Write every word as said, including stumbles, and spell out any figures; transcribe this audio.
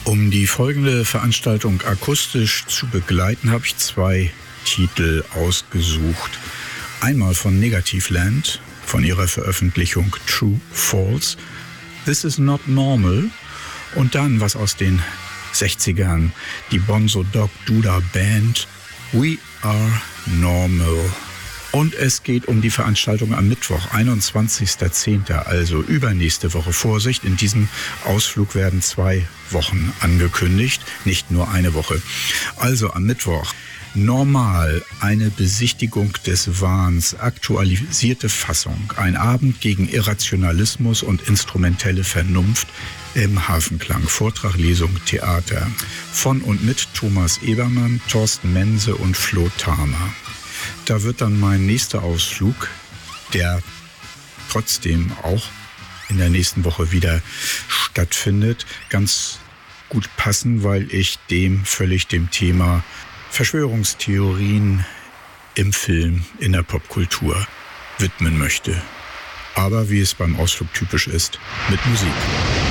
Um die folgende Veranstaltung akustisch zu begleiten, habe ich zwei Titel ausgesucht. Einmal von Negativland, von ihrer Veröffentlichung True False, This is Not Normal, und dann was aus den sechzigern, die Bonzo Dog Duda Band, We Are Normal. Und es geht um die Veranstaltung am Mittwoch, einundzwanzigster zehnter, also übernächste Woche. Vorsicht, in diesem Ausflug werden zwei Wochen angekündigt, nicht nur eine Woche. Also am Mittwoch. Normal, eine Besichtigung des Wahns, aktualisierte Fassung, ein Abend gegen Irrationalismus und instrumentelle Vernunft im Hafenklang. Vortrag, Lesung, Theater. Von und mit Thomas Ebermann, Thorsten Mense und Flo Thamer. Da wird dann mein nächster Ausflug, der trotzdem auch in der nächsten Woche wieder stattfindet, ganz gut passen, weil ich dem völlig dem Thema Verschwörungstheorien im Film, in der Popkultur widmen möchte. Aber wie es beim Ausflug typisch ist, mit Musik.